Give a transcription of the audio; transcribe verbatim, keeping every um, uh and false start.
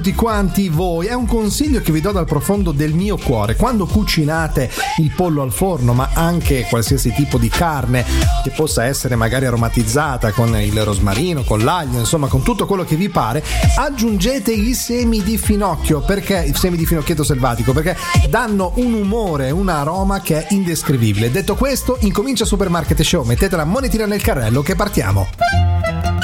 tutti quanti voi, è un consiglio che vi do dal profondo del mio cuore. Quando cucinate il pollo al forno, ma anche qualsiasi tipo di carne che possa essere magari aromatizzata con il rosmarino, con l'aglio, insomma con tutto quello che vi pare, aggiungete i semi di finocchio, perché i semi di finocchietto selvatico, perché danno un umore, un aroma che è indescrivibile. Detto questo, incomincia Supermarket Show, mettete la monetina nel carrello che partiamo.